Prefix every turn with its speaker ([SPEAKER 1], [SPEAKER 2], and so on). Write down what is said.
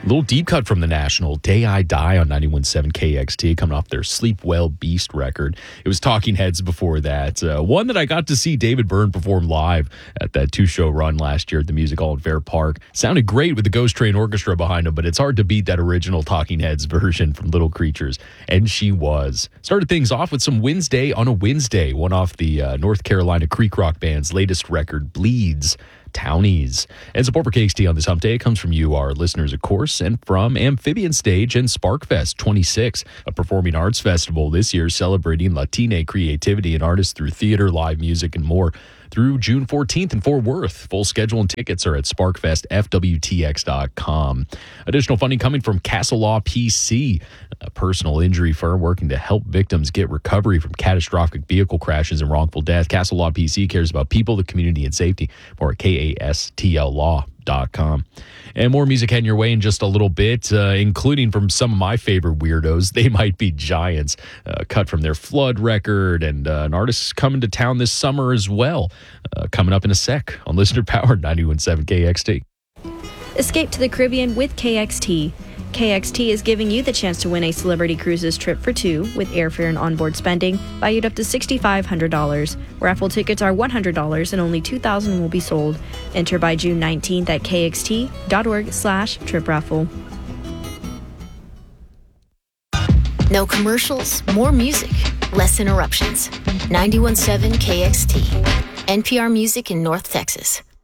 [SPEAKER 1] Little deep cut from the National, Day I Die on 91.7 KXT, coming off their Sleep Well Beast record. It was Talking Heads before that. One that I got to see David Byrne perform live at that 2-show run last year at the Music Hall at Fair Park. Sounded great with the Ghost Train Orchestra behind him, but it's hard to beat that original Talking Heads version from Little Creatures. And she was. Started things off with some Wednesday on a Wednesday, one off the North Carolina Creek Rock Band's latest record, Bleeds. Townies. And support for KXT on this hump day comes from you, our listeners, of course, and from Amphibian Stage and SparkFest 26, a performing arts festival this year celebrating Latina creativity and artists through theater, live music, and more. Through June 14th in Fort Worth. Full schedule and tickets are at sparkfestfwtx.com. Additional funding coming from Castle Law PC, a personal injury firm working to help victims get recovery from catastrophic vehicle crashes and wrongful death. Castle Law PC cares about people, the community, and safety. More at KASTLlaw.com. And more music heading your way in just a little bit, including from some of my favorite weirdos. They Might Be Giants, cut from their Flood record, and an artist coming to town this summer as well. Coming up in a sec on Listener Powered 91.7 KXT.
[SPEAKER 2] Escape to the Caribbean with KXT. KXT is giving you the chance to win a Celebrity Cruises trip for two with airfare and onboard spending valued up to $6,500. Raffle tickets are $100 and only 2,000 will be sold. Enter by June 19th at kxt.org/trip raffle.
[SPEAKER 3] No commercials, more music, less interruptions. 91.7 KXT, NPR Music in North Texas.